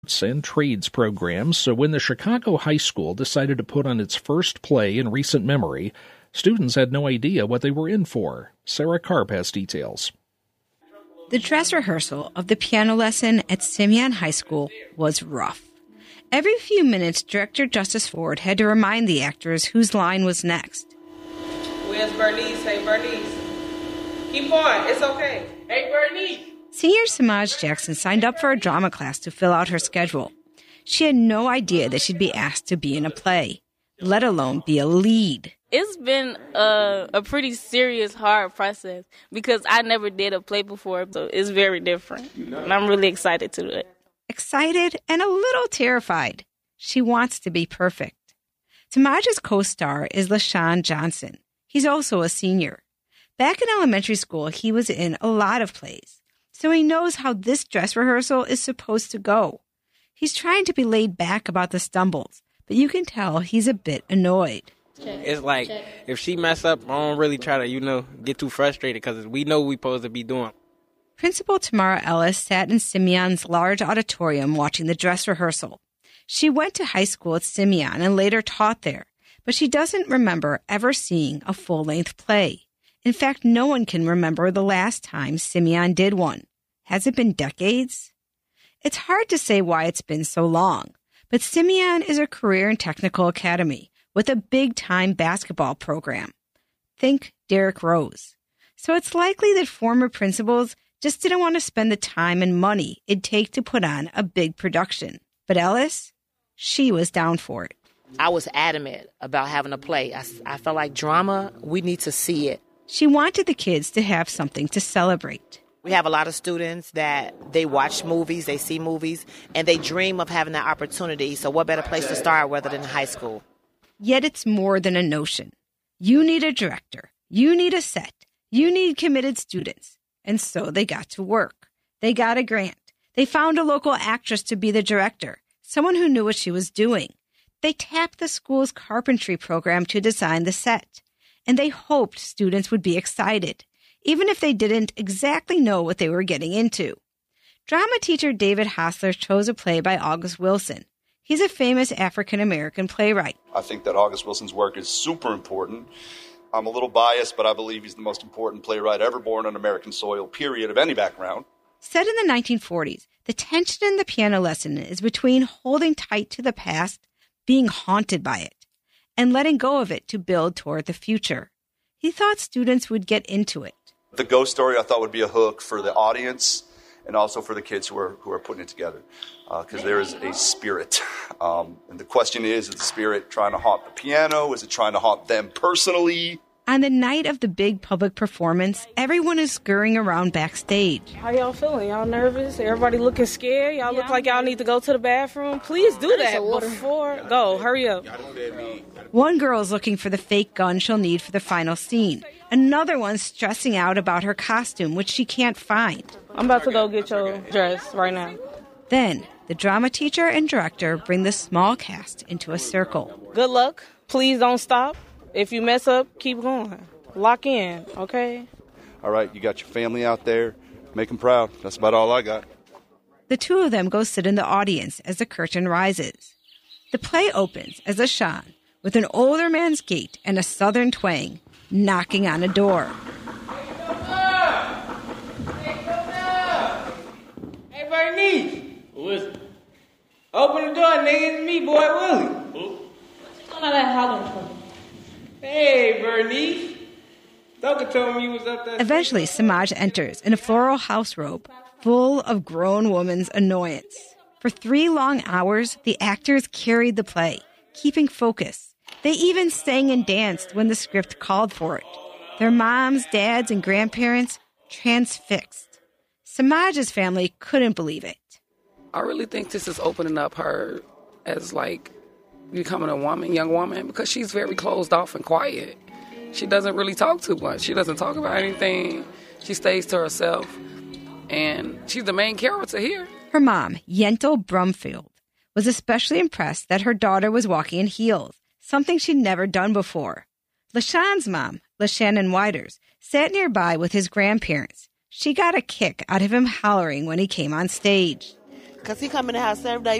and trades programs, so when the Chicago High School decided to put on its first play in recent memory, students had no idea what they were in for. Sarah Karp has details. The dress rehearsal of the piano lesson at Simeon High School was rough. Every few minutes, Director Justice Ford had to remind the actors whose line was next. Where's Bernice? Hey, Bernice. Keep going. It's okay. Hey, Bernice. Senior Samaj Jackson signed up for a drama class to fill out her schedule. She had no idea that she'd be asked to be in a play, let alone be a lead. It's been a pretty serious, hard process because I never did a play before, so it's very different. And I'm really excited to do it. Excited and a little terrified. She wants to be perfect. Samaj's co-star is LaShawn Johnson. He's also a senior. Back in elementary school, he was in a lot of plays, so he knows how this dress rehearsal is supposed to go. He's trying to be laid back about the stumbles, but you can tell he's a bit annoyed. It's like, if she mess up, I don't really try to, get too frustrated because we know what we're supposed to be doing. Principal Tamara Ellis sat in Simeon's large auditorium watching the dress rehearsal. She went to high school at Simeon and later taught there, but she doesn't remember ever seeing a full-length play. In fact, no one can remember the last time Simeon did one. Has it been decades? It's hard to say why it's been so long, but Simeon is a career and technical academy with a big-time basketball program. Think Derrick Rose. So it's likely that former principals just didn't want to spend the time and money it'd take to put on a big production. But Ellis, she was down for it. I was adamant about having a play. I felt like drama, we need to see it. She wanted the kids to have something to celebrate. We have a lot of students that they watch movies, they see movies, and they dream of having that opportunity. So what better place to start rather than high school? Yet it's more than a notion. You need a director. You need a set. You need committed students. And so they got to work. They got a grant. They found a local actress to be the director, someone who knew what she was doing. They tapped the school's carpentry program to design the set. And they hoped students would be excited, even if they didn't exactly know what they were getting into. Drama teacher David Hostler chose a play by August Wilson. He's a famous African-American playwright. I think that August Wilson's work is super important. I'm a little biased, but I believe he's the most important playwright ever born on American soil, period, of any background. Set in the 1940s, the tension in the piano lesson is between holding tight to the past, being haunted by it, and letting go of it to build toward the future. He thought students would get into it. The ghost story I thought would be a hook for the audience and also for the kids who are putting it together, because there is a spirit. And the question is the spirit trying to haunt the piano? Is it trying to haunt them personally? On the night of the big public performance, everyone is scurrying around backstage. How y'all feeling? Y'all nervous? Everybody looking scared? Y'all look like y'all need to go to the bathroom? Please do that before. Go, hurry up. One girl's looking for the fake gun she'll need for the final scene. Another one's stressing out about her costume, which she can't find. I'm about to go get your dress right now. Then, the drama teacher and director bring the small cast into a circle. Good luck. Please don't stop. If you mess up, keep going. Lock in, okay? All right, you got your family out there. Make them proud. That's about all I got. The two of them go sit in the audience as the curtain rises. The play opens as LaShawn, with an older man's gait and a southern twang, knocking on a door. Hey, Bernice. Who is it? Open the door, nigga. It's me, boy, Willie. Who? What's all that hollering for? Hey, Bernice. Doka told me you was up there. Eventually, Samaj enters in a floral house robe, full of grown woman's annoyance. For 3 long hours, the actors carried the play, keeping focus. They even sang and danced when the script called for it. Their moms, dads, and grandparents transfixed. Samaj's family couldn't believe it. I really think this is opening up her as, becoming a young woman, because she's very closed off and quiet. She doesn't really talk too much. She doesn't talk about anything. She stays to herself, and she's the main character here. Her mom, Yentl Brumfield, was especially impressed that her daughter was walking in heels, something she'd never done before. LaShawn's mom, LaShannon Widers, sat nearby with his grandparents. She got a kick out of him hollering when he came on stage. Because he come in the house every day.